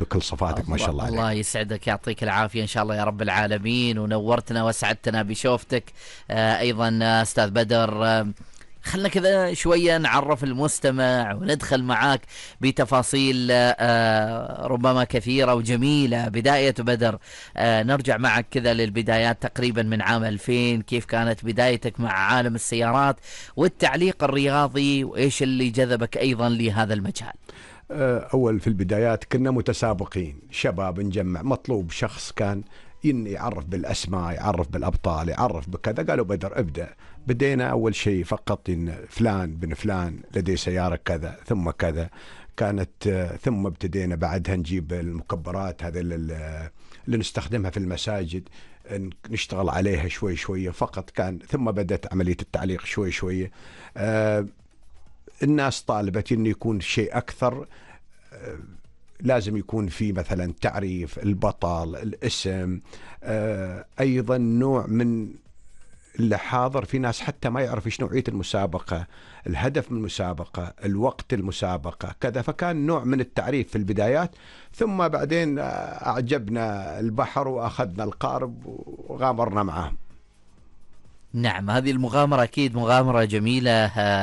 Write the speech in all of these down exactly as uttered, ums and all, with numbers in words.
بكل صفاتك ما شاء الله عليك. الله يسعدك، يعطيك العافية إن شاء الله يا رب العالمين، ونورتنا وسعدتنا بشوفتك. آه أيضا أستاذ بدر، آه خلنا كذا شوية نعرف المستمع وندخل معاك بتفاصيل آه ربما كثيرة وجميلة. بداية بدر، آه نرجع معك كذا للبدايات تقريبا من عام ألفين، كيف كانت بدايتك مع عالم السيارات والتعليق الرياضي، وإيش اللي جذبك أيضا لهذا المجال؟ أول في البدايات كنا متسابقين شباب نجمع، مطلوب شخص كان يعرف بالأسماء، يعرف بالأبطال، يعرف بكذا. قالوا بدر ابدأ. بدينا أول شيء فقط إن فلان بن فلان لديه سيارة كذا ثم كذا كانت، ثم ابتدينا بعدها نجيب المكبرات هذه اللي نستخدمها في المساجد نشتغل عليها شوي شوية فقط كان، ثم بدأت عملية التعليق شوي شوية. آه الناس طالبت إنه يكون شيء أكثر، آه لازم يكون في مثلا تعريف البطل، الاسم، آه أيضا نوع من اللي حاضر. في ناس حتى ما يعرف إيش نوعية المسابقة، الهدف من المسابقة، الوقت المسابقة كذا، فكان نوع من التعريف في البدايات. ثم بعدين أعجبنا البحر وأخذنا القارب وغامرنا معهم. نعم، هذه المغامرة أكيد مغامرة جميلة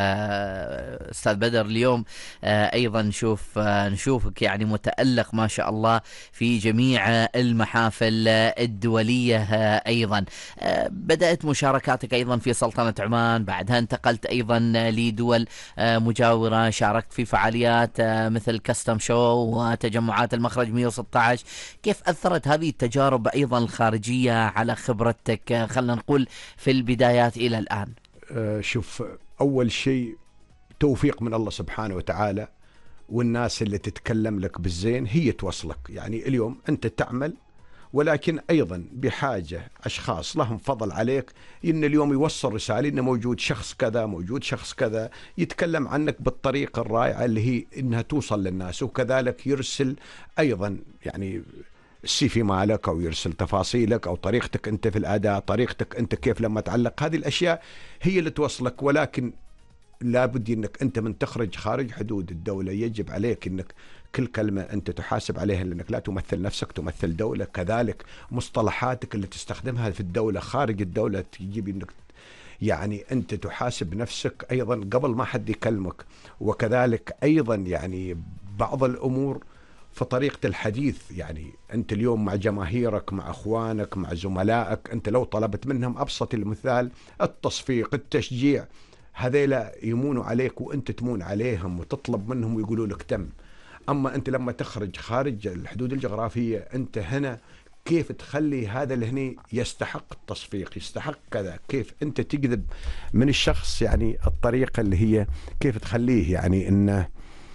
أستاذ بدر. اليوم أيضا نشوف نشوفك يعني متألق ما شاء الله في جميع المحافل الدولية. أيضا بدأت مشاركاتك أيضا في سلطنة عمان، بعدها انتقلت أيضا لدول مجاورة، شاركت في فعاليات مثل كاستم شو وتجمعات المخرج مئة وستة عشر. كيف أثرت هذه التجارب أيضا الخارجية على خبرتك، خلنا نقول في البداية بدايات إلى الآن؟ أه شوف، أول شيء توفيق من الله سبحانه وتعالى، والناس اللي تتكلم لك بالزين هي توصلك. يعني اليوم أنت تعمل، ولكن أيضا بحاجة أشخاص لهم فضل عليك، إن اليوم يوصل رسالة إنه موجود شخص كذا، موجود شخص كذا يتكلم عنك بالطريقة الرائعة اللي هي إنها توصل للناس، وكذلك يرسل أيضا يعني السي في مالك، أو يرسل تفاصيلك أو طريقتك أنت في الأداء، طريقتك أنت كيف لما تعلق. هذه الأشياء هي اللي توصلك، ولكن لابد أنك أنت من تخرج خارج حدود الدولة يجب عليك أنك كل كلمة أنت تحاسب عليها، لأنك لا تمثل نفسك، تمثل دولة. كذلك مصطلحاتك اللي تستخدمها في الدولة خارج الدولة تجيب أنك يعني أنت تحاسب نفسك أيضا قبل ما حد يكلمك. وكذلك أيضا يعني بعض الأمور في طريقة الحديث، يعني أنت اليوم مع جماهيرك، مع أخوانك، مع زملائك، أنت لو طلبت منهم أبسط المثال التصفيق، التشجيع، هذيلا يمونوا عليك وأنت تمون عليهم وتطلب منهم ويقولوا لك تم. أما أنت لما تخرج خارج الحدود الجغرافية، أنت هنا كيف تخلي هذا اللي هنا يستحق التصفيق، يستحق كذا، كيف أنت تجذب من الشخص يعني الطريقة اللي هي كيف تخليه يعني أنه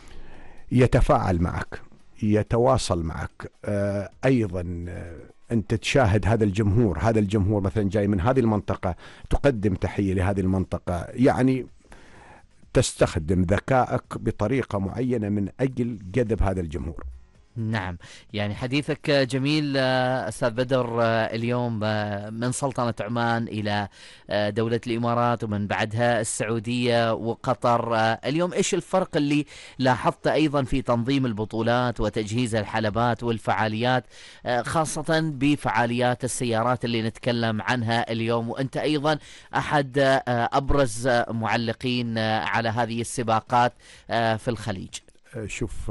يتفاعل معك، يتواصل معك. آه أيضا آه أنت تشاهد هذا الجمهور، هذا الجمهور مثلا جاي من هذه المنطقة، تقدم تحية لهذه المنطقة، يعني تستخدم ذكائك بطريقة معينة من أجل جذب هذا الجمهور. نعم، يعني حديثك جميل أستاذ بدر. اليوم من سلطنة عمان إلى دولة الإمارات، ومن بعدها السعودية وقطر. اليوم إيش الفرق اللي لاحظت أيضا في تنظيم البطولات وتجهيز الحلبات والفعاليات، خاصة بفعاليات السيارات اللي نتكلم عنها اليوم، وأنت أيضا أحد أبرز معلقين على هذه السباقات في الخليج؟ شوف،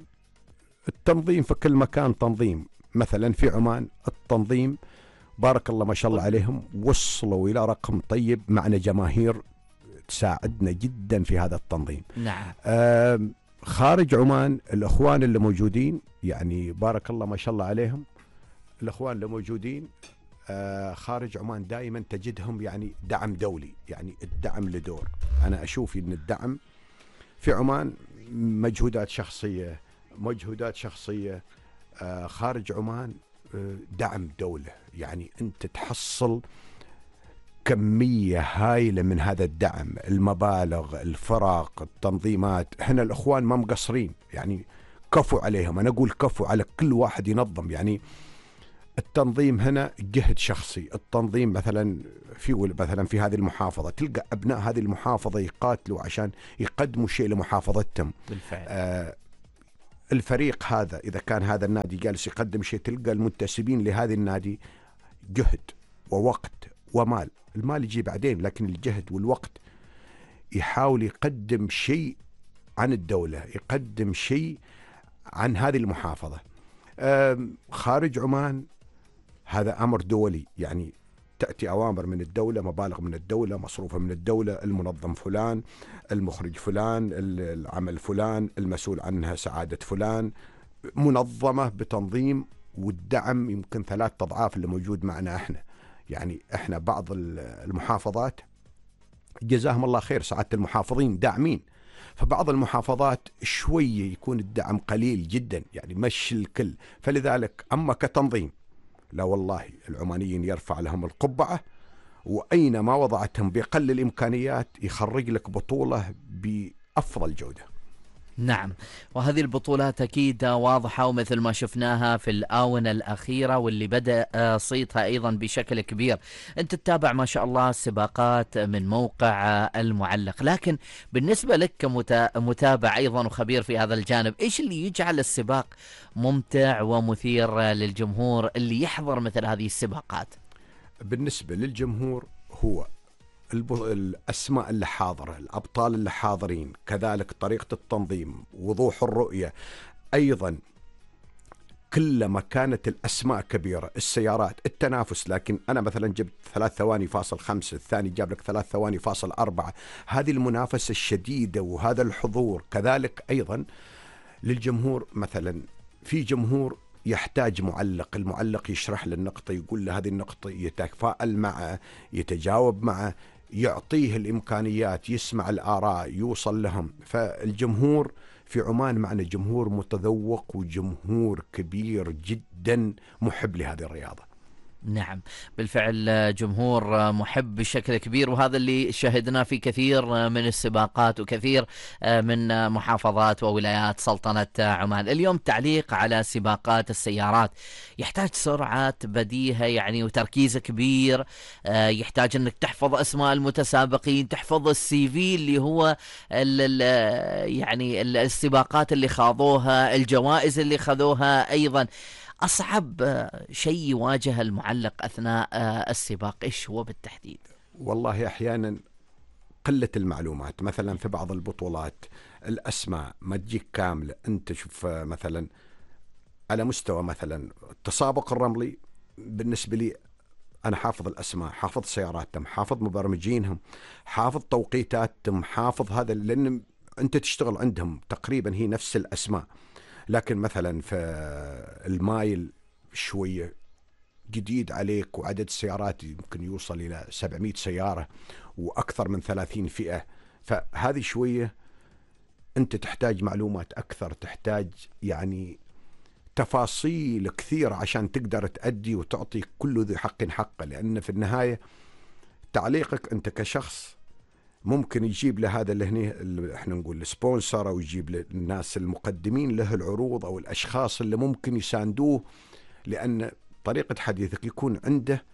التنظيم في كل مكان تنظيم. مثلا في عمان التنظيم بارك الله ما شاء الله عليهم وصلوا إلى رقم طيب، معنا جماهير تساعدنا جدا في هذا التنظيم. نعم. آه خارج عمان الأخوان اللي موجودين يعني بارك الله ما شاء الله عليهم، الأخوان اللي موجودين آه خارج عمان دائما تجدهم يعني دعم دولي، يعني الدعم لدور. أنا أشوف إن الدعم في عمان مجهودات شخصية، مجهودات شخصية. آه خارج عمان آه دعم دولة، يعني أنت تحصل كمية هائلة من هذا الدعم، المبالغ، الفرق، التنظيمات. هنا الأخوان ما مقصرين، يعني كفوا عليهم. أنا أقول كفوا على كل واحد ينظم. يعني التنظيم هنا جهد شخصي. التنظيم مثلا في مثلا في هذه المحافظة تلقى أبناء هذه المحافظة يقاتلوا عشان يقدموا شيء لمحافظتهم. بالفعل. آه الفريق هذا إذا كان هذا النادي جالس يقدم شيء، تلقى المنتسبين لهذا النادي جهد ووقت ومال. المال يجي بعدين، لكن الجهد والوقت يحاول يقدم شيء عن الدولة، يقدم شيء عن هذه المحافظة. خارج عمان هذا أمر دولي، يعني تأتي أوامر من الدولة، مبالغ من الدولة، مصروفة من الدولة، المنظم فلان، المخرج فلان، العمل فلان، المسؤول عنها سعادة فلان، منظمة بتنظيم والدعم يمكن ثلاث أضعاف اللي موجود معنا احنا. يعني احنا بعض المحافظات جزاهم الله خير سعادة المحافظين داعمين، فبعض المحافظات شوية يكون الدعم قليل جدا، يعني مش الكل. فلذلك أما كتنظيم لا والله العمانيين يرفع لهم القبعة، وأينما وضعتهم بقل الإمكانيات يخرج لك بطولة بأفضل جودة. نعم، وهذه البطولات أكيد واضحة، ومثل ما شفناها في الآونة الأخيرة واللي بدأ صيتها أيضا بشكل كبير. أنت تتابع ما شاء الله السباقات من موقع المعلق، لكن بالنسبة لك كمتابع أيضا وخبير في هذا الجانب، إيش اللي يجعل السباق ممتع ومثير للجمهور اللي يحضر مثل هذه السباقات؟ بالنسبة للجمهور هو الأسماء اللي حاضرة، الأبطال اللي حاضرين، كذلك طريقة التنظيم، وضوح الرؤية. أيضا كلما كانت الأسماء كبيرة، السيارات، التنافس. لكن أنا مثلا جبت ثلاث ثواني فاصل خمسة، الثاني جاب لك ثلاث ثواني فاصل أربعة. هذه المنافسة الشديدة وهذا الحضور. كذلك أيضا للجمهور، مثلا في جمهور يحتاج معلق، المعلق يشرح له النقطة، يقول له هذه النقطة، يتفاعل معه، يتجاوب معه، يعطيه الإمكانيات، يسمع الآراء، يوصل لهم. فالجمهور في عمان معنا جمهور متذوق وجمهور كبير جدا محب لهذه الرياضة. نعم بالفعل، جمهور محب بشكل كبير، وهذا اللي شهدناه في كثير من السباقات وكثير من محافظات وولايات سلطنة عمان. اليوم تعليق على سباقات السيارات يحتاج سرعة بديهة يعني وتركيز كبير، يحتاج انك تحفظ اسماء المتسابقين، تحفظ السي في اللي هو ال ال يعني السباقات اللي خاضوها، الجوائز اللي خذوها. ايضا أصعب شيء يواجه المعلق أثناء السباق إيش هو بالتحديد؟ والله أحيانا قلة المعلومات. مثلا في بعض البطولات الأسماء ما تجيك كاملة. أنت شوف مثلا على مستوى مثلا التسابق الرملي، بالنسبة لي أنا حافظ الأسماء، حافظ سياراتهم، حافظ مبرمجينهم، حافظ توقيتاتهم، حافظ هذا، لأن أنت تشتغل عندهم تقريبا هي نفس الأسماء. لكن مثلا في المايل شوية جديد عليك، وعدد السيارات يمكن يوصل إلى سبعمائة سيارة وأكثر من ثلاثين فئة، فهذه شوية أنت تحتاج معلومات أكثر، تحتاج يعني تفاصيل كثيرة عشان تقدر تأدي وتعطي كل ذي حق حقه. لأن في النهاية تعليقك أنت كشخص ممكن يجيب له هذا اللي هنا اللي احنا نقول السبونسر، او يجيب له الناس المقدمين له العروض، او الاشخاص اللي ممكن يساندوه، لان طريقة حديثك يكون عنده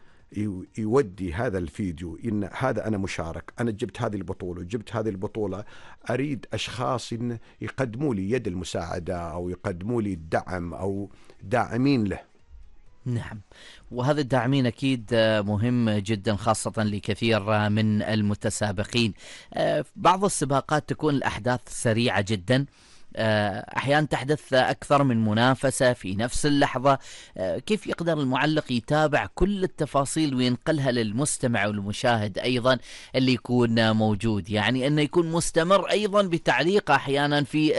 يودي هذا الفيديو ان هذا انا مشارك، انا جبت هذه البطولة، جبت هذه البطولة، اريد اشخاص إن يقدموا لي يد المساعدة او يقدموا لي الدعم او داعمين له. نعم، وهذا الداعمين أكيد مهم جدا خاصة لكثير من المتسابقين. بعض السباقات تكون الأحداث سريعة جدا، أحيانا تحدث أكثر من منافسة في نفس اللحظة. كيف يقدر المعلق يتابع كل التفاصيل وينقلها للمستمع والمشاهد أيضا اللي يكون موجود، يعني أنه يكون مستمر أيضا بتعليق أحيانا في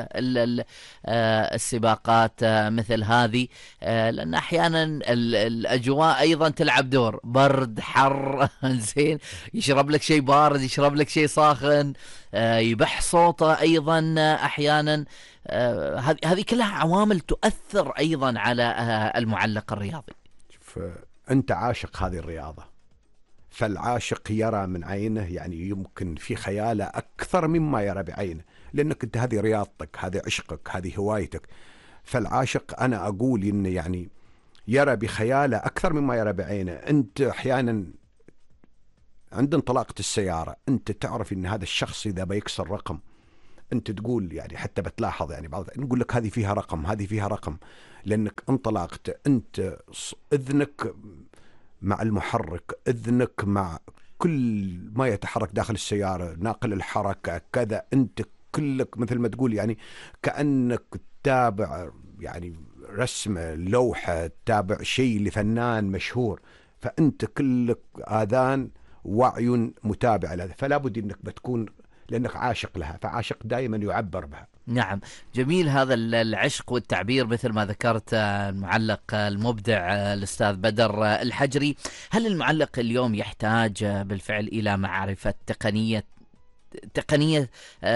السباقات مثل هذه، لأن أحيانا الأجواء أيضا تلعب دور، برد حر زين، يشرب لك شيء بارد، يشرب لك شيء ساخن، يبح صوته أيضا أحيانا. هذه كلها عوامل تؤثر أيضا على المعلق الرياضي. فأنت عاشق هذه الرياضة، فالعاشق يرى من عينه، يعني يمكن في خياله أكثر مما يرى بعينه، لأنك أنت هذه رياضتك، هذه عشقك، هذه هوايتك. فالعاشق أنا أقول إنه يعني يرى بخياله أكثر مما يرى بعينه. أنت أحيانا عند انطلاقة السيارة أنت تعرف إن هذا الشخص إذا بيكسر رقم أنت تقول يعني حتى بتلاحظ يعني بعض نقول لك هذه فيها رقم، هذه فيها رقم، لأنك انطلقت أنت إذنك مع المحرك، إذنك مع كل ما يتحرك داخل السيارة، ناقل الحركة كذا، أنت كلك مثل ما تقول يعني كأنك تتابع يعني رسم لوحة، تتابع شيء لفنان مشهور، فأنت كلك آذان وعي متابع لها، فلا بد أنك بتكون لأنك عاشق لها، فعاشق دائما يعبر بها. نعم، جميل هذا العشق والتعبير مثل ما ذكرت المعلق المبدع الأستاذ بدر الحجري. هل المعلق اليوم يحتاج بالفعل إلى معرفة تقنية تقنية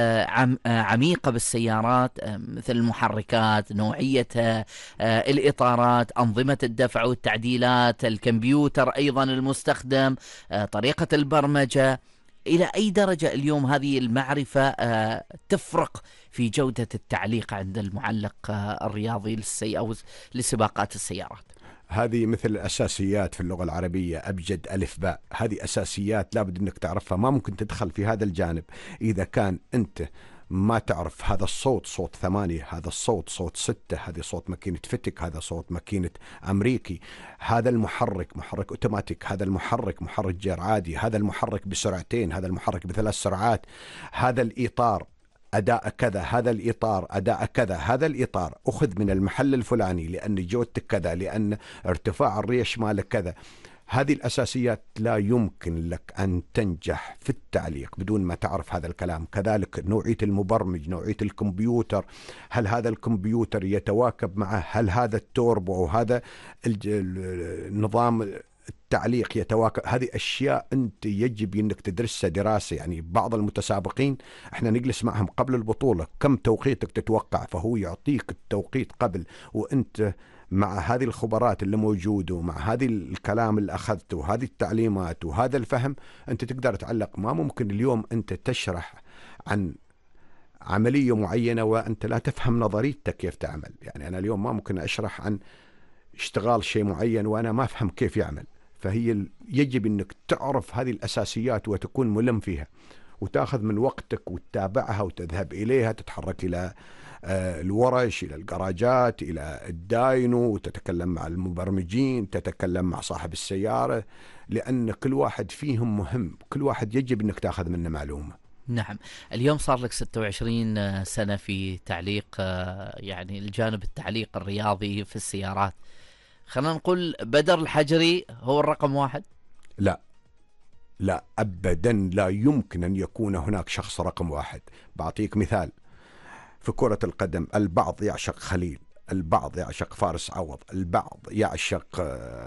عميقة بالسيارات مثل المحركات، نوعيتها، الإطارات، أنظمة الدفع والتعديلات، الكمبيوتر أيضا المستخدم، طريقة البرمجة؟ إلى أي درجة اليوم هذه المعرفة تفرق في جودة التعليق عند المعلق الرياضي للسي أو لسباقات السيارات؟ هذه مثل الأساسيات في اللغة العربية، أبجد ألف باء، هذه أساسيات لابد أنك تعرفها، ما ممكن تدخل في هذا الجانب إذا كان أنت ما تعرف هذا الصوت صوت ثمانية، هذا الصوت صوت ستة، هذا صوت ماكينة فتك، هذا صوت ماكينة أمريكي، هذا المحرك محرك أوتوماتيك، هذا المحرك محرك جير عادي، هذا المحرك بسرعتين، هذا المحرك بثلاث سرعات، هذا الإطار أداء كذا، هذا الإطار أداء كذا، هذا الإطار أخذ من المحل الفلاني لأن جودتك كذا، لأن ارتفاع الريش مالك كذا. هذه الأساسيات لا يمكن لك أن تنجح في التعليق بدون ما تعرف هذا الكلام. كذلك نوعية المبرمج، نوعية الكمبيوتر، هل هذا الكمبيوتر يتواكب معه، هل هذا التوربو أو هذا النظام التعليق يتواكب، هذه أشياء أنت يجب أنك تدرسها دراسة. يعني بعض المتسابقين احنا نجلس معهم قبل البطولة، كم توقيتك تتوقع، فهو يعطيك التوقيت قبل، وأنت مع هذه الخبرات اللي موجودة ومع هذه الكلام اللي أخذته وهذه التعليمات وهذا الفهم أنت تقدر تعلق. ما ممكن اليوم أنت تشرح عن عملية معينة وأنت لا تفهم نظريتك كيف تعمل. يعني أنا اليوم ما ممكن أشرح عن اشتغال شيء معين وأنا ما أفهم كيف يعمل، فهي يجب أنك تعرف هذه الأساسيات وتكون ملم فيها وتأخذ من وقتك وتتابعها وتذهب إليها، تتحرك إلى الورش، إلى الجراجات، إلى الداينو، وتتكلم مع المبرمجين، تتكلم مع صاحب السيارة، لأن كل واحد فيهم مهم، كل واحد يجب أنك تأخذ منه معلومة. نعم، اليوم صار لك ستة وعشرين سنة في تعليق، يعني الجانب التعليق الرياضي في السيارات، خلينا نقول بدر الحجري هو الرقم واحد؟ لا لا أبدا، لا يمكن أن يكون هناك شخص رقم واحد. بعطيك مثال، في كرة القدم البعض يعشق خليل، البعض يعشق فارس عوض، البعض يعشق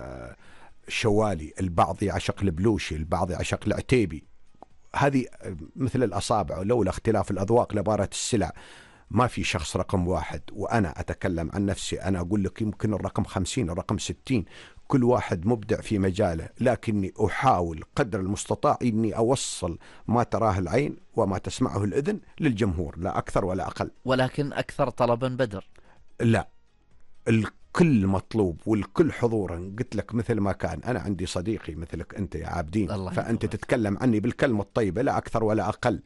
شوالي، البعض يعشق البلوشي، البعض يعشق العتيبي. هذه مثل الأصابع، لولا اختلاف الأذواق لبارت السلع. ما في شخص رقم واحد، وأنا أتكلم عن نفسي، أنا أقول لك يمكن الرقم خمسين، الرقم ستين، كل واحد مبدع في مجاله، لكني أحاول قدر المستطاع أني أوصل ما تراه العين وما تسمعه الأذن للجمهور، لا أكثر ولا أقل. ولكن أكثر طلبا بدر؟ لا، الكل مطلوب والكل حضورا. قلت لك مثل ما كان أنا عندي صديقي مثلك أنت يا عابدين، فأنت تتكلم عني بالكلمة الطيبة، لا أكثر ولا أقل.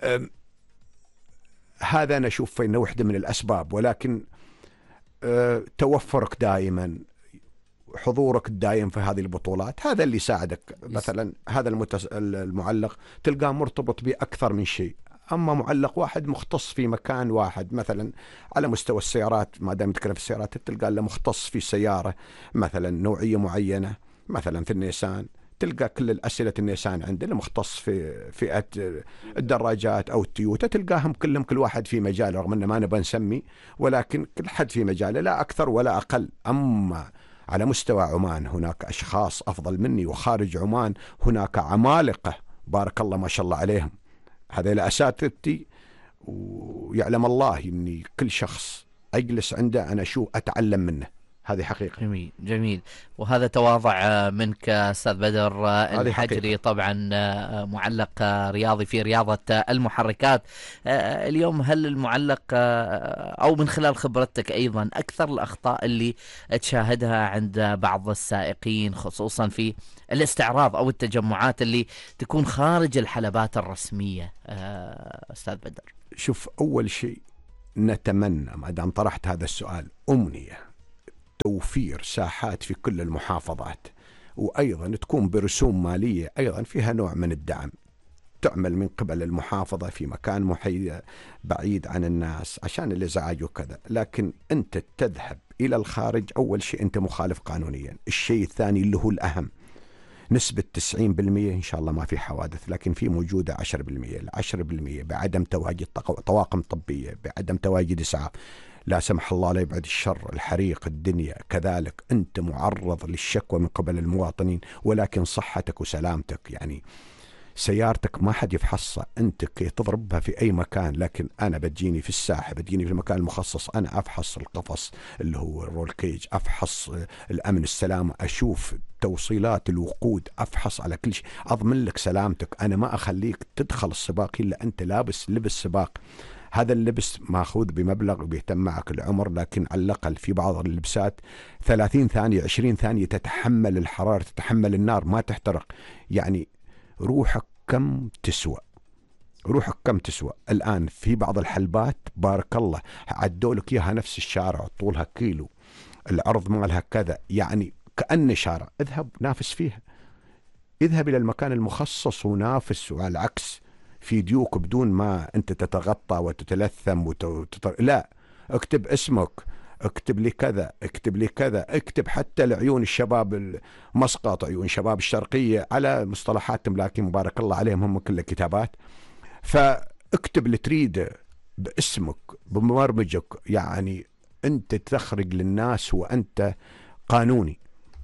هذا أنا أشوف إنه وحدة من الأسباب، ولكن أه توفرك دائما، حضورك الدائم في هذه البطولات، هذا اللي ساعدك. مثلا هذا المتس... المعلق تلقاه مرتبط بأكثر من شيء، أما معلق واحد مختص في مكان واحد، مثلا على مستوى السيارات، ما دام نتكلم في السيارات تلقاه له مختص في سيارة مثلا نوعية معينة، مثلا في النيسان تلقى كل الأسئلة النيسان عندنا مختص في فئة الدراجات أو التويوتا، تلقاهم كلهم كل واحد في مجاله، رغم أن ما نبغى نسمي، ولكن كل حد في مجاله، لا أكثر ولا أقل. أما على مستوى عمان هناك أشخاص أفضل مني، وخارج عمان هناك عمالقة بارك الله ما شاء الله عليهم، هذا أساتذتي، ويعلم الله أني كل شخص أجلس عنده أنا شو أتعلم منه. هذه حقيقة. جميل جميل. وهذا تواضع منك أستاذ بدر الحجري، طبعا معلق رياضي في رياضة المحركات. اليوم هل المعلق أو من خلال خبرتك أيضا أكثر الأخطاء اللي تشاهدها عند بعض السائقين خصوصا في الاستعراض أو التجمعات اللي تكون خارج الحلبات الرسمية أستاذ بدر؟ شوف، أول شيء نتمنى ما دام طرحت هذا السؤال أمنية توفير ساحات في كل المحافظات، وأيضا تكون برسوم مالية أيضا فيها نوع من الدعم، تعمل من قبل المحافظة في مكان محيط بعيد عن الناس عشان الإزعاج وكذا. لكن أنت تذهب إلى الخارج، أول شيء أنت مخالف قانونيا. الشيء الثاني اللي هو الأهم، نسبة تسعين بالمئة إن شاء الله ما في حوادث، لكن في موجودة عشرة بالمئة. العشرة بالمئة بعدم تواجد طواقم طبية، بعدم تواجد إسعاف، لا سمح الله لا يبعد الشر، الحريق، الدنيا كذلك، أنت معرض للشكوى من قبل المواطنين. ولكن صحتك وسلامتك، يعني سيارتك ما حد يفحصها، أنت كي تضربها في أي مكان. لكن أنا بتجيني في الساحة، بتجيني في المكان المخصص، أنا أفحص القفص اللي هو الرول كيج، أفحص الأمن السلامة، أشوف توصيلات الوقود، أفحص على كل شيء، أضمن لك سلامتك. أنا ما أخليك تدخل السباق إلا أنت لابس لبس سباق. هذا اللبس ماخوذ بمبلغ بيهتم معك العمر، لكن على الأقل في بعض اللبسات ثلاثين ثانية عشرين ثانية تتحمل الحرارة، تتحمل النار، ما تحترق. يعني روحك كم تسوى، روحك كم تسوى. الآن في بعض الحلبات بارك الله عدوا لك إياها نفس الشارع، طولها كيلو، العرض مالها كذا، يعني كأن شارع. اذهب نافس فيها، اذهب إلى المكان المخصص ونافس. وعلى العكس في ديوك بدون ما أنت تتغطى وتتلثم وتت... لا، اكتب اسمك، اكتب لي كذا، اكتب لي كذا، اكتب حتى لعيون الشباب مسقط، عيون شباب الشرقية، على مصطلحات تملاكي مبارك الله عليهم، هم كل كتابات. فاكتب اللي تريده باسمك بمبرمجك، يعني أنت تخرج للناس وأنت قانوني.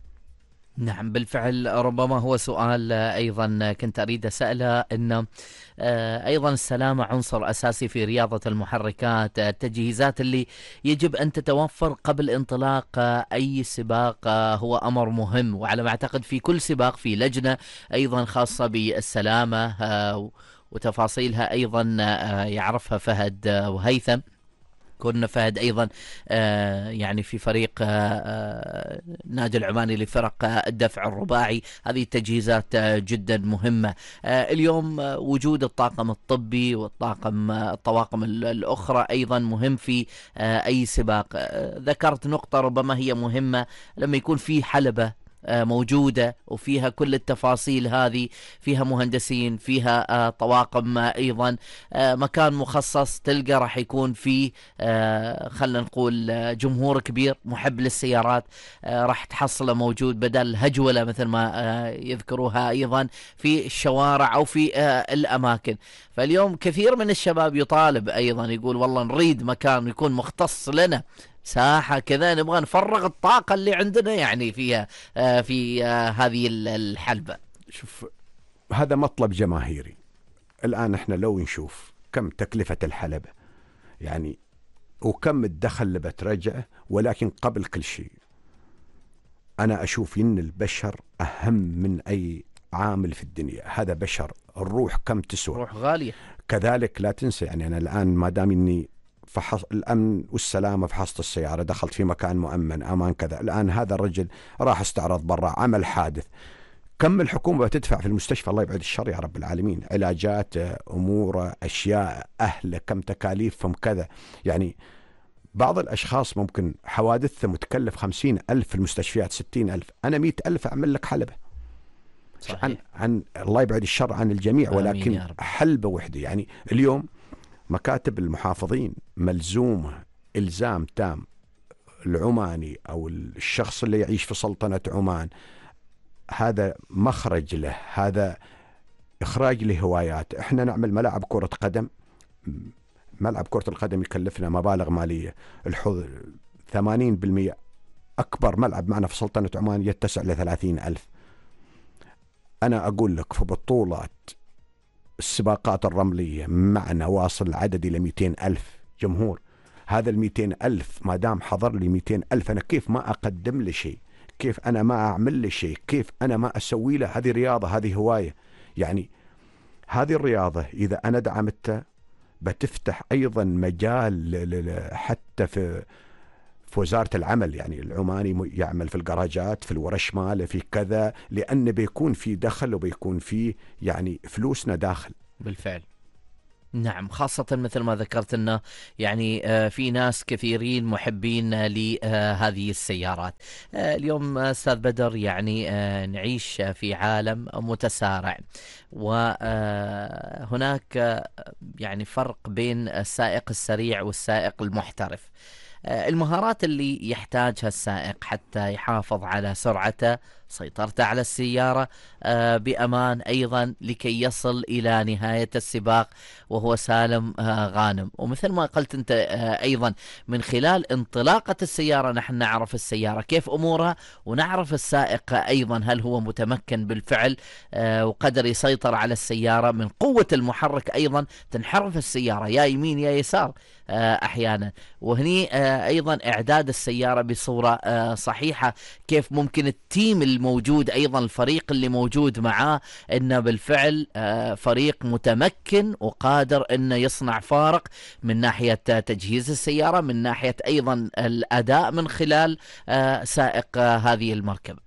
نعم بالفعل. ربما هو سؤال أيضا كنت أريد أسأله، أن أيضا السلامة عنصر أساسي في رياضة المحركات. التجهيزات اللي يجب أن تتوفر قبل انطلاق أي سباق هو أمر مهم، وعلى ما أعتقد في كل سباق في لجنة أيضا خاصة بالسلامة وتفاصيلها أيضا يعرفها فهد وهيثم. كنا فهد أيضا آه يعني في فريق آه آه نادي العماني لفرق آه الدفع الرباعي. هذه التجهيزات آه جدا مهمة. آه اليوم آه وجود الطاقم الطبي والطاقم آه الطواقم الأخرى أيضا مهم في آه أي سباق. آه ذكرت نقطة ربما هي مهمة، لما يكون في حلبة موجودة وفيها كل التفاصيل هذه، فيها مهندسين، فيها طواقم أيضا، مكان مخصص، تلقى راح يكون فيه خلنا نقول جمهور كبير محب للسيارات، راح تحصله موجود بدل الهجولة مثل ما يذكروها أيضا في الشوارع أو في الأماكن. فاليوم كثير من الشباب يطالب أيضا، يقول والله نريد مكان يكون مختص لنا، ساحة كذا، نبغى نفرغ الطاقة اللي عندنا يعني فيها آه في آه هذه الحلبة. شوف، هذا مطلب جماهيري. الآن احنا لو نشوف كم تكلفة الحلبة يعني وكم الدخل اللي بترجعه، ولكن قبل كل شيء أنا أشوف إن البشر أهم من أي عامل في الدنيا. هذا بشر، الروح كم تسوى، روح غالية. كذلك لا تنسى، يعني أنا الآن ما دام إني فحص الأمن والسلامة، فحصت السيارة، دخلت في مكان مؤمن أمان كذا، الآن هذا الرجل راح استعرض برا، عمل حادث، كم الحكومة بتدفع في المستشفى؟ الله يبعد الشر يا رب العالمين، علاجات، أمور، أشياء، أهله كم تكاليفهم كذا. يعني بعض الأشخاص ممكن حوادثهم متكلف خمسين ألف، في المستشفيات ستين ألف، أنا مئة ألف أعمل لك حلبة. صحيح. عن, عن الله يبعد الشر عن الجميع، ولكن حلبة وحدة. يعني اليوم مكاتب المحافظين ملزومة إلزام تام، العماني أو الشخص اللي يعيش في سلطنة عمان هذا مخرج له، هذا إخراج لهوايات. إحنا نعمل ملاعب كرة قدم، ملعب كرة القدم يكلفنا مبالغ مالية، الحظ ثمانين بالمئة، أكبر ملعب معنا في سلطنة عمان يتسع لثلاثين ألف. أنا أقول لك في بطولات السباقات الرملية معنا واصل العدد إلى مئتين ألف جمهور. هذا المئتين ألف ما دام حضر لي مئتين ألف، أنا كيف ما أقدم له شيء؟ كيف أنا ما أعمل له شيء؟ كيف أنا ما أسوي له؟ هذه رياضة، هذه هواية. يعني هذه الرياضة إذا أنا دعمتها بتفتح أيضا مجال حتى في في وزارة العمل. يعني العماني يعمل في الجراجات، في الورش ماله، في كذا، لأن بيكون في دخل وبيكون في يعني فلوسنا داخل. بالفعل. نعم، خاصة مثل ما ذكرت أنه يعني في ناس كثيرين محبين لهذه السيارات. اليوم أستاذ بدر يعني نعيش في عالم متسارع، وهناك يعني فرق بين السائق السريع والسائق المحترف. المهارات اللي يحتاجها السائق حتى يحافظ على سرعته، سيطرته على السيارة بأمان أيضا لكي يصل إلى نهاية السباق وهو سالم غانم. ومثل ما قلت أنت أيضا من خلال انطلاقة السيارة نحن نعرف السيارة كيف أمورها، ونعرف السائق أيضا هل هو متمكن بالفعل وقدر يسيطر على السيارة. من قوة المحرك أيضا تنحرف السيارة يا يمين يا يسار أحيانا. وهني أيضا إعداد السيارة بصورة صحيحة، كيف ممكن التيم الموجود أيضا الفريق اللي موجود معاه إنه بالفعل فريق متمكن وقادر إنه يصنع فارق من ناحية تجهيز السيارة، من ناحية أيضا الأداء من خلال سائق هذه المركبة.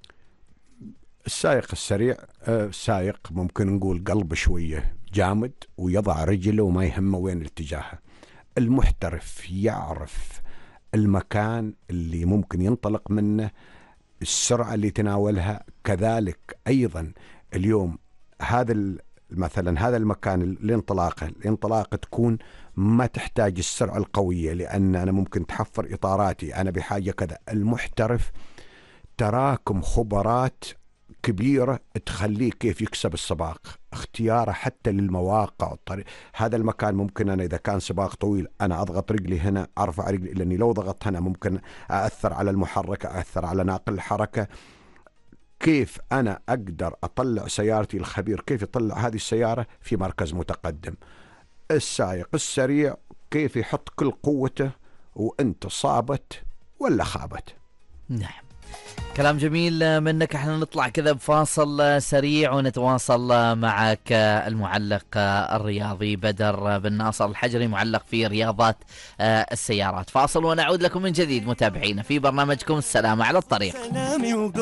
السائق السريع سائق ممكن نقول قلب شوية جامد ويضع رجله وما يهمه وين اتجاهه. المحترف يعرف المكان اللي ممكن ينطلق منه، السرعة اللي تناولها، كذلك أيضا اليوم هذا مثلا هذا المكان الانطلاقة الانطلاقة تكون ما تحتاج السرعة القوية، لأن أنا ممكن تحفر إطاراتي، أنا بحاجة كذا. المحترف تراكم خبرات كبيرة تخليه كيف يكسب السباق، اختياره حتى للمواقع والطريق. هذا المكان ممكن أنا إذا كان سباق طويل أنا أضغط رجلي هنا، أرفع رجلي، لأني لو ضغطت هنا ممكن أأثر على المحرك، أأثر على ناقل الحركة. كيف أنا أقدر أطلع سيارتي؟ الخبير كيف يطلع هذه السيارة في مركز متقدم. السائق السريع كيف يحط كل قوته وأنت صابت ولا خابت. نعم، كلام جميل منك. احنا نطلع كذا بفاصل سريع ونتواصل معك المعلق الرياضي بدر بن ناصر الحجري، معلق في رياضات السيارات. فاصل ونعود لكم من جديد متابعينا في برنامجكم السلام على الطريق.